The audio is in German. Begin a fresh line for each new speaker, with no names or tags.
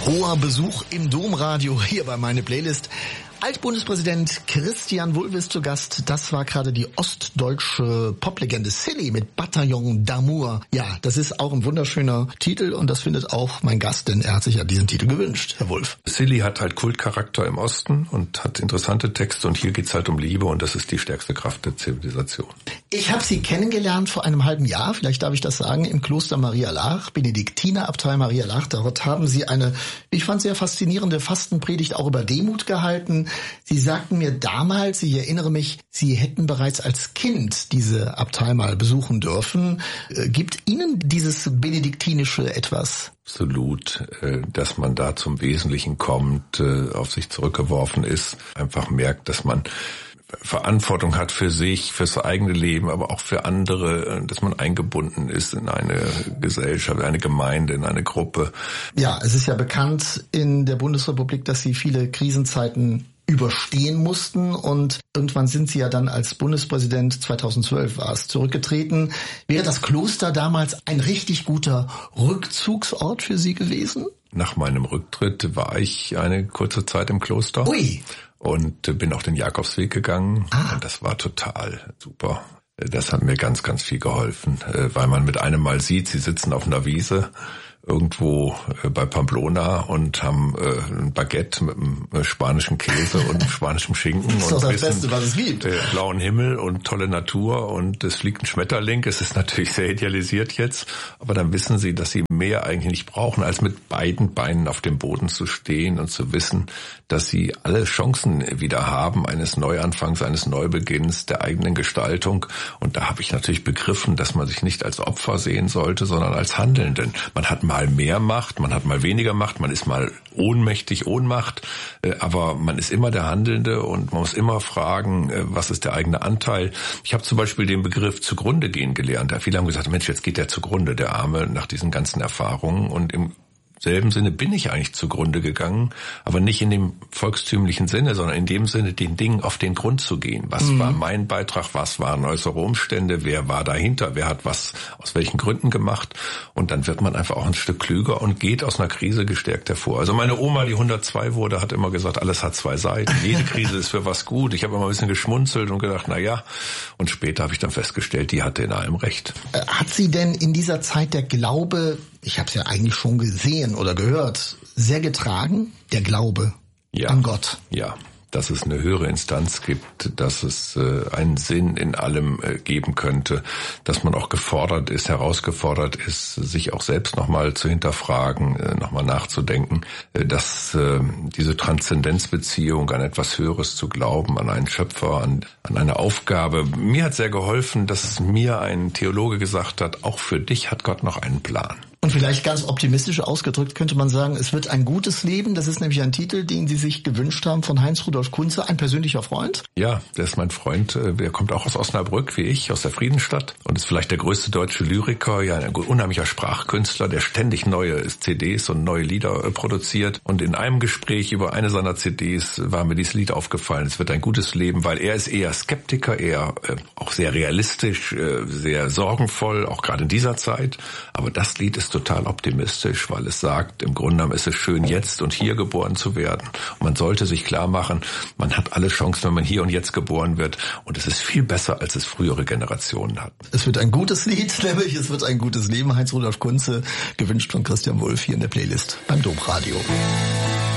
Hoher Besuch im Domradio hier bei meine Playlist. Altbundespräsident Christian Wulff ist zu Gast. Das war gerade die ostdeutsche Poplegende Silly mit Bataillon d'Amour. Ja, das ist auch ein wunderschöner Titel und das findet auch mein Gast, denn er hat sich ja diesen Titel gewünscht, Herr Wulff.
Silly hat halt Kultcharakter im Osten und hat interessante Texte und hier geht's halt um Liebe und das ist die stärkste Kraft der Zivilisation.
Ich habe Sie kennengelernt vor einem halben Jahr, vielleicht darf ich das sagen, im Kloster Maria Laach, Benediktinerabtei Maria Laach. Dort haben Sie eine, ich fand, sehr faszinierende Fastenpredigt auch über Demut gehalten. Sie sagten mir damals, ich erinnere mich, Sie hätten bereits als Kind diese Abtei mal besuchen dürfen. Gibt Ihnen dieses Benediktinische etwas?
Absolut, dass man da zum Wesentlichen kommt, auf sich zurückgeworfen ist, einfach merkt, dass man Verantwortung hat für sich, fürs eigene Leben, aber auch für andere, dass man eingebunden ist in eine Gesellschaft, eine Gemeinde, in eine Gruppe.
Ja, es ist ja bekannt in der Bundesrepublik, dass Sie viele Krisenzeiten überstehen mussten und irgendwann sind Sie ja dann als Bundespräsident, 2012 war es, zurückgetreten. Wäre das Kloster damals ein richtig guter Rückzugsort für Sie gewesen?
Nach meinem Rücktritt war ich eine kurze Zeit im Kloster.
Ui.
Und bin auch den Jakobsweg gegangen. Und das war total super. Das hat mir ganz, ganz viel geholfen, weil man mit einem Mal sieht, Sie sitzen auf einer Wiese irgendwo bei Pamplona und haben ein Baguette mit einem spanischen Käse und spanischem Schinken.
Das ist doch das Beste, was es gibt.
Blauen Himmel und tolle Natur und es fliegt ein Schmetterling. Es ist natürlich sehr idealisiert jetzt, aber dann wissen Sie, dass Sie mehr eigentlich nicht brauchen, als mit beiden Beinen auf dem Boden zu stehen und zu wissen, dass Sie alle Chancen wieder haben, eines Neuanfangs, eines Neubeginns, der eigenen Gestaltung. Und da habe ich natürlich begriffen, dass man sich nicht als Opfer sehen sollte, sondern als Handelnden. Man hat mal mehr Macht, man hat mal weniger Macht, man ist mal ohnmächtig, Ohnmacht, aber man ist immer der Handelnde und man muss immer fragen, was ist der eigene Anteil. Ich habe zum Beispiel den Begriff zugrunde gehen gelernt. Viele haben gesagt, Mensch, jetzt geht der zugrunde, der Arme, nach diesen ganzen Erfahrungen. Und im selben Sinne bin ich eigentlich zugrunde gegangen, aber nicht in dem volkstümlichen Sinne, sondern in dem Sinne, den Dingen auf den Grund zu gehen. Was war mein Beitrag, was waren äußere Umstände, wer war dahinter, wer hat was aus welchen Gründen gemacht und dann wird man einfach auch ein Stück klüger und geht aus einer Krise gestärkt hervor. Also meine Oma, die 102 wurde, hat immer gesagt, alles hat zwei Seiten, jede Krise ist für was gut. Ich habe immer ein bisschen geschmunzelt und gedacht, na ja, und später habe ich dann festgestellt, die hatte in allem recht.
Hat Sie denn in dieser Zeit der Glaube, ich habe es ja eigentlich schon gesehen oder gehört, sehr getragen, der Glaube an Gott?
Ja, dass es eine höhere Instanz gibt, dass es einen Sinn in allem geben könnte, dass man auch gefordert ist, herausgefordert ist, sich auch selbst nochmal zu hinterfragen, nochmal nachzudenken, dass diese Transzendenzbeziehung, an etwas Höheres zu glauben, an einen Schöpfer, an eine Aufgabe. Mir hat sehr geholfen, dass mir ein Theologe gesagt hat, auch für dich hat Gott noch einen Plan.
Und vielleicht ganz optimistisch ausgedrückt könnte man sagen, es wird ein gutes Leben. Das ist nämlich ein Titel, den Sie sich gewünscht haben von Heinz Rudolf Kunze, ein persönlicher Freund.
Ja, der ist mein Freund. Der kommt auch aus Osnabrück, wie ich, aus der Friedensstadt. Und ist vielleicht der größte deutsche Lyriker, ja, ein unheimlicher Sprachkünstler, der ständig neue CDs und neue Lieder produziert. Und in einem Gespräch über eine seiner CDs war mir dieses Lied aufgefallen. Es wird ein gutes Leben, weil er ist eher Skeptiker, eher auch sehr realistisch, sehr sorgenvoll, auch gerade in dieser Zeit. Aber das Lied ist total optimistisch, weil es sagt, im Grunde genommen ist es schön, jetzt und hier geboren zu werden. Und man sollte sich klar machen, man hat alle Chancen, wenn man hier und jetzt geboren wird. Und es ist viel besser, als es frühere Generationen hatten.
Es wird ein gutes Lied, nämlich es wird ein gutes Leben. Heinz Rudolf Kunze, gewünscht von Christian Wulff hier in der Playlist beim Domradio.